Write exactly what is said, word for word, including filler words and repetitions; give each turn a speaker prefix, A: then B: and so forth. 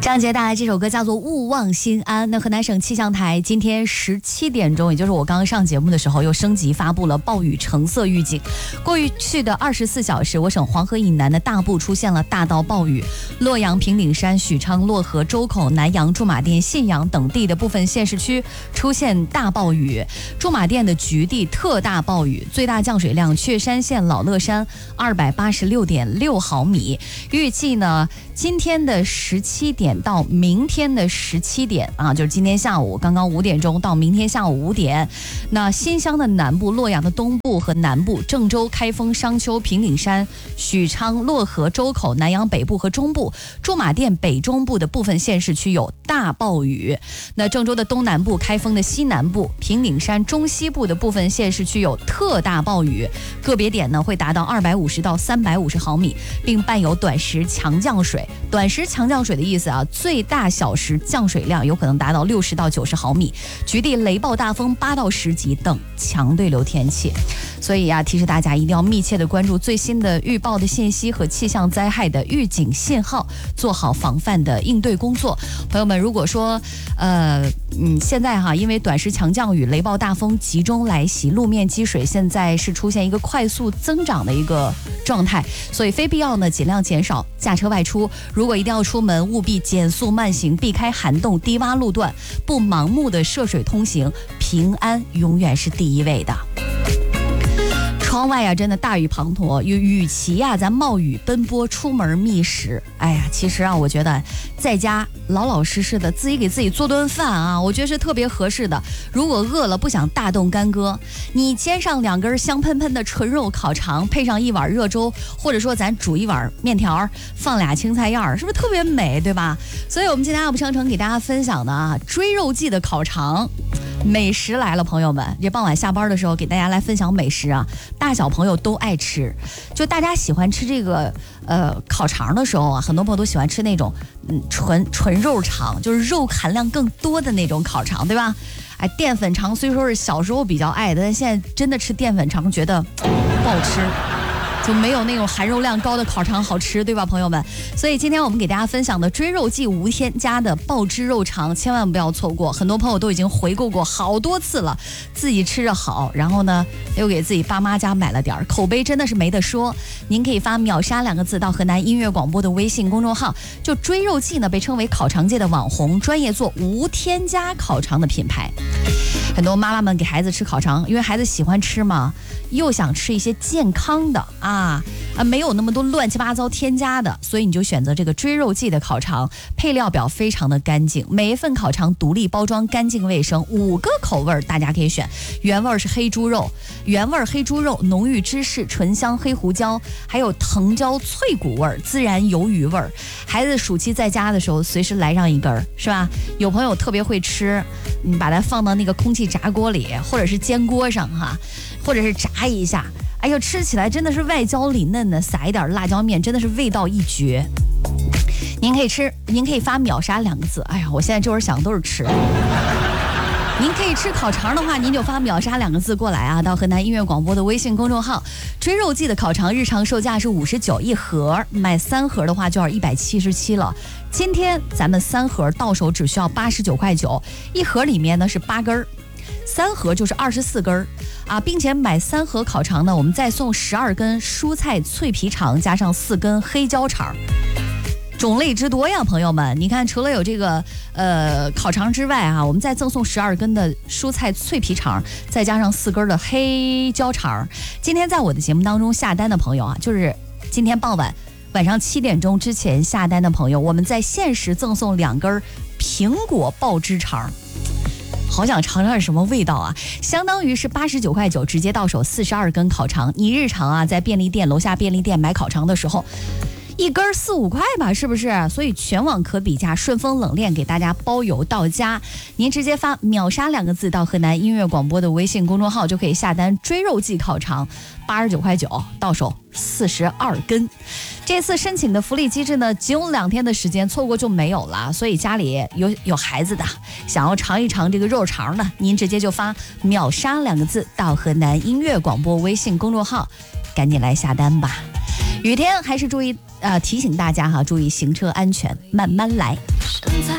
A: 张杰带来这首歌叫做《勿忘心安》。那河南省气象台今天十七点钟，也就是我刚刚上节目的时候，又升级发布了暴雨橙色预警。过去的二十四小时，我省黄河以南的大部出现了大到暴雨，洛阳、平顶山、许昌、漯河、周口、南阳、驻马店、信阳等地的部分县市区出现大暴雨，驻马店的局地特大暴雨，最大降水量确山县老乐山二百八十六点六毫米。预计呢，今天的十七点到明天的十七点啊，就是今天下午刚刚五点钟到明天下午五点，那新乡的南部、洛阳的东部和南部、郑州、开封、商丘、平顶山、许昌、漯河、周口、南阳北部和中部、驻马店北中部的部分县市区有大暴雨。那郑州的东南部、开封的西南部、平顶山中西部的部分县市区有特大暴雨，个别点呢会达到二百五十到三百五十毫米，并伴有短时强降水。短时强降水的意思啊，最大小时降水量有可能达到六十到九十毫米，局地雷暴大风八到十级等强对流天气。所以啊，提示大家一定要密切的关注最新的预报的信息和气象灾害的预警信号，做好防范的应对工作。朋友们，如果说呃嗯现在哈，因为短时强降雨、雷暴大风集中来袭，路面积水现在是出现一个快速增长的一个状态，所以非必要呢尽量减少驾车外出。如果一定要出门，务必减速慢行，避开涵洞低洼路段，不盲目的涉水通行，平安永远是第一位的。窗外呀、啊，真的大雨滂沱，与与其呀、啊、咱冒雨奔波出门觅食，哎呀，其实啊，我觉得在家老老实实的自己给自己做顿饭啊，我觉得是特别合适的。如果饿了不想大动干戈，你煎上两根香喷喷的纯肉烤肠，配上一碗热粥，或者说咱煮一碗面条，放俩青菜叶儿，是不是特别美，对吧？所以我们今天阿布商城给大家分享的啊，追肉季的烤肠。美食来了，朋友们，这傍晚下班的时候给大家来分享美食啊，大小朋友都爱吃。就大家喜欢吃这个呃烤肠的时候啊，很多朋友都喜欢吃那种嗯纯纯肉肠，就是肉含量更多的那种烤肠，对吧？哎，淀粉肠虽说是小时候比较爱的，但现在真的吃淀粉肠觉得不好吃。就没有那种含肉量高的烤肠好吃，对吧，朋友们？所以今天我们给大家分享的追肉季无添加的爆汁肉肠，千万不要错过。很多朋友都已经回购过好多次了，自己吃着好，然后呢又给自己爸妈家买了点，口碑真的是没得说。您可以发秒杀两个字到河南音乐广播的微信公众号。就追肉季呢，被称为烤肠界的网红，专业做无添加烤肠的品牌。很多妈妈们给孩子吃烤肠，因为孩子喜欢吃嘛，又想吃一些健康的啊啊，没有那么多乱七八糟添加的，所以你就选择这个追肉季的烤肠，配料表非常的干净，每一份烤肠独立包装，干净卫生，五个口味大家可以选。原味是黑猪肉，原味黑猪肉，浓郁芝士，醇香黑胡椒，还有藤椒脆骨味，孜然鱿鱼味。孩子暑期在家的时候，随时来上一根，是吧？有朋友特别会吃，你把它放到那个空气炸锅里，或者是煎锅上哈，或者是炸一下，哎呦，吃起来真的是外焦里嫩的，撒一点辣椒面，真的是味道一绝。您可以吃，您可以发秒杀两个字。哎呀，我现在这会儿想都是吃。您可以吃烤肠的话，您就发秒杀两个字过来啊，到河南音乐广播的微信公众号。追肉季的烤肠日常售价是五十九一盒，买三盒的话就要一百七十七了。今天咱们三盒到手只需要八十九块九，一盒里面呢是八根儿。三盒就是二十四根儿啊，并且买三盒烤肠呢，我们再送十二根蔬菜脆皮肠，加上四根黑椒肠，种类之多呀，朋友们！你看，除了有这个呃烤肠之外啊，我们再赠送十二根的蔬菜脆皮肠，再加上四根的黑椒肠。今天在我的节目当中下单的朋友啊，就是今天傍晚晚上七点钟之前下单的朋友，我们在限时赠送两根苹果爆汁肠。好想尝尝是什么味道啊！相当于是八十九块九，直接到手四十二根烤肠。你日常啊，在便利店楼下便利店买烤肠的时候，一根四五块吧，是不是？所以全网可比价，顺丰冷链给大家包邮到家。您直接发秒杀两个字到河南音乐广播的微信公众号，就可以下单追肉季烤肠，八十九块九，到手四十二根。这次申请的福利机制呢，仅有两天的时间，错过就没有了。所以家里有有孩子的，想要尝一尝这个肉肠呢，您直接就发秒杀两个字到河南音乐广播微信公众号，赶紧来下单吧。雨天还是注意呃提醒大家哈，注意行车安全，慢慢来。